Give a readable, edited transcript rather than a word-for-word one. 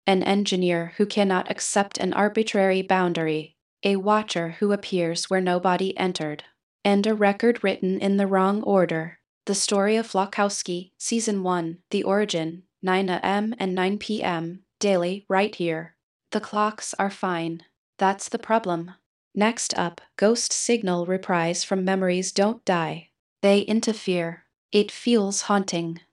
An engineer who cannot accept an arbitrary boundary. A watcher who appears where nobody entered. And a record written in the wrong order. The Story of Flokowski, Season 1, The Origin, 9 a.m. and 9 p.m., daily, right here. The clocks are fine. That's the problem. Next up, Ghost Signal reprise from Memories Don't Die. They interfere. It feels haunting.